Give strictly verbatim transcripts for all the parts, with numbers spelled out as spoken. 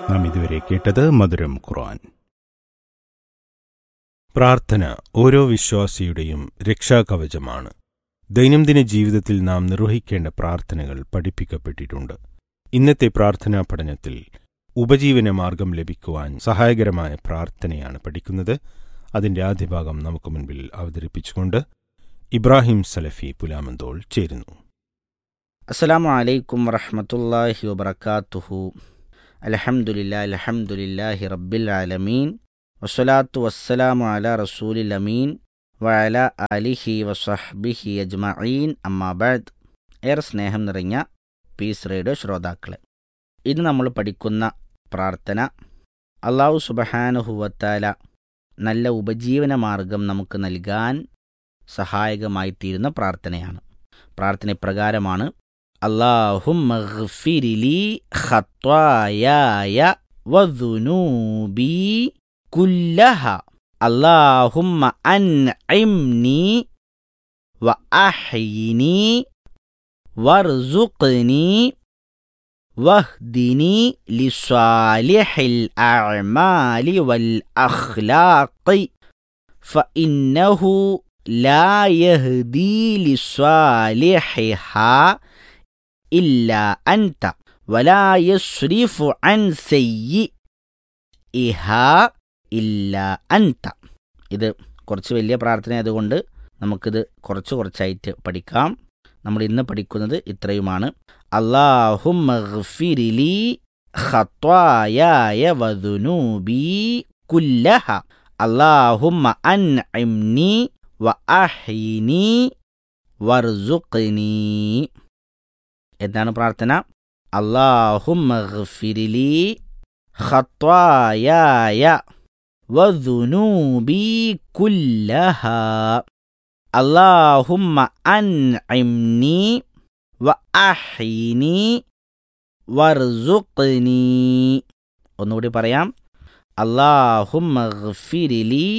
നാം ഇതുവരെ കേട്ടത് മധുരം ഖുർആൻ. പ്രാർത്ഥന ഓരോ വിശ്വാസിയുടെയും രക്ഷാകവചമാണ്. ദൈനംദിന ജീവിതത്തിൽ നാം നിർവഹിക്കേണ്ട പ്രാർത്ഥനകൾ പഠിപ്പിക്കപ്പെട്ടിട്ടുണ്ട്. ഇന്നത്തെ പ്രാർത്ഥനാ പഠനത്തിൽ ഉപജീവന മാർഗം ലഭിക്കുവാൻ സഹായകരമായ പ്രാർത്ഥനയാണ് പഠിക്കുന്നത്. അതിന്റെ ആദ്യ ഭാഗം നമുക്ക് മുൻപിൽ അവതരിപ്പിച്ചുകൊണ്ട് ഇബ്രാഹിം സലഫി പുലാമന്തോൾ ചേരുന്നു. അസ്സലാമു അലൈക്കും വറഹ്മത്തുള്ളാഹി വബറകാതുഹു. അൽഹംദുലില്ലാഹി അൽഹംദുലില്ലാഹി റബ്ബിൽ ആലമീൻ വസ്സലാത്തു വസ്സലാമു അലാ റസൂലിൽ അമീൻ വഅലാ ആലിഹി വസഹ്ബിഹി അജ്മഈൻ. അമ്മാ ബഅദ്. ഏറെ സ്നേഹം നിറഞ്ഞ പീസ് റേഡിയോ ശ്രോതാക്കളെ, ഇന്ന് നമ്മൾ പഠിക്കുന്ന പ്രാർത്ഥന അല്ലാഹു സുബ്ഹാനഹു വതആല നല്ല ഉപജീവന മാർഗം നമുക്ക് നൽകാൻ സഹായകമായി തീരുന്ന പ്രാർത്ഥനയാണ്. പ്രാർത്ഥന ഇപ്രകാരമാണ്: അല്ലാഹുമ്മ ഗ്ഫിർലി ഖത്വായായ വദുനൂബി കുല്ലഹ അല്ലാഹുമ്മ അൻഇംനി വഅഹ്യിനി വർസുഖ്നി വഹ്ദിനി ലിസ്സാലിഹിൽ അഅ്മാലി വൽ അഖ്ലാഖി ഫഇന്നഹു ലാ യഹ്ദി ലിസ്സാലിഹിഹാ ഇല്ലാ അൻത വലാ യസ്രിഫു അൻ സയ്യിഇഹാ ഇല്ലാ അൻത. ഇത് കുറച്ച് വലിയ പ്രാർത്ഥന ആയതുകൊണ്ട് നമുക്കിത് കുറച്ച് കുറച്ചായിട്ട് പഠിക്കാം. നമ്മൾ ഇന്ന് പഠിക്കുന്നത് ഇത്രയുമാണ്: അല്ലാഹുമ്മ ഗ്ഫിർലി ഖത്വായായ വദുനൂബി കുല്ലഹ അല്ലാഹുമ്മ അൻഇംനി വഅഹ്യിനി വർസുഖ്നി. എന്താണ് പ്രാർത്ഥന? അല്ലാഹുമ്മ ഗ്ഫിർലി ഖത്വായായ വദുനൂബി കുല്ലഹ അല്ലാഹുമ്മ അൻഇംനി വഅഹ്യിനി വർസുഖ്നി. ഒന്നുകൂടി പറയാം: അല്ലാഹുമ്മ ഗ്ഫിർലി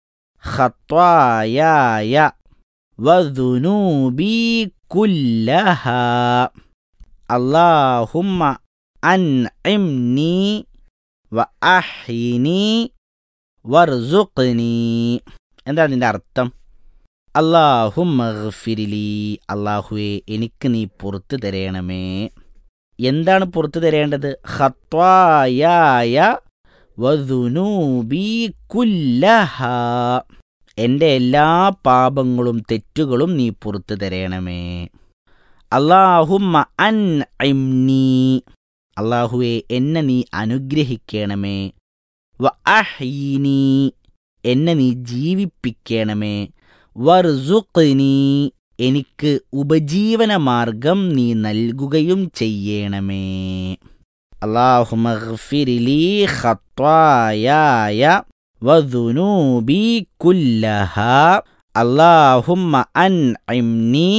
ഖത്വായായ വദുനൂബി കുല്ലഹ അല്ലാഹുമ്മ അൻഇംനി വഅഹ്യിനി വർസുഖ്നി. എന്താണ് ഇതിൻ്റെ അർത്ഥം? അല്ലാഹുമ്മ ഗ്ഫിർലി, അല്ലാഹുവേ എനിക്ക് നീ പുറത്തു തരേണമേ. എന്താണ് പുറത്തു തരേണ്ടത്? ഖത്വായായ വദുനൂബി കുല്ലഹ, എൻ്റെ എല്ലാ പാപങ്ങളും തെറ്റുകളും നീ പുറത്തു തരേണമേ. അല്ലാഹുമ്മ അൻഇംനി, അല്ലാഹുവേ എന്നെ നീ അനുഗ്രഹിക്കണമേ. വഅഹ്യിനി, എന്നെ നീ ജീവിപ്പിക്കണമേ. വർസുഖ്നി, എനിക്ക് ഉപജീവന മാർഗം നീ നൽകുകയും ചെയ്യണമേ. അല്ലാഹുമ്മ ഗ്ഫിർലി ഖത്വായായ വദുനൂബി കുല്ലഹ അല്ലാഹുമ്മ അൻഇംനി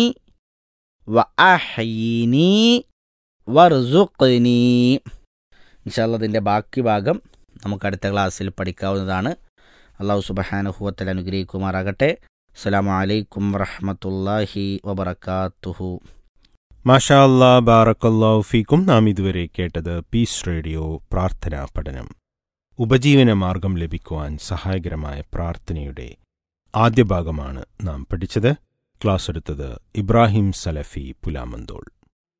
വഅഹ്യിനി വർസുഖ്നി. ഇൻഷാ അല്ലാഹ് ഇതിൻ്റെ ബാക്കി ഭാഗം നമുക്ക് അടുത്ത ക്ലാസ്സിൽ പഠിക്കാവുന്നതാണ്. അല്ലാഹു സുബ്ഹാനഹു വതആല അനുഗ്രഹിക്കുമാറാകട്ടെ. അസ്സലാമു അലൈക്കും വറഹ്മത്തുള്ളാഹി വബറകാതുഹു. മാഷാ അല്ലാ, ബാറക്കല്ലാഹു ഫീക്കും. നാം ഇതുവരെ കേട്ടത് പീസ് റേഡിയോ പ്രാർത്ഥനാ പഠനം. ഉപജീവന മാർഗം ലഭിക്കുവാൻ സഹായകരമായ പ്രാർത്ഥനയുടെ ആദ്യ ഭാഗമാണ് നാം പഠിച്ചത്. ക്ലാസ് എടുത്തത് ഇബ്രാഹിം സലഫി പുലാമന്തോൾ.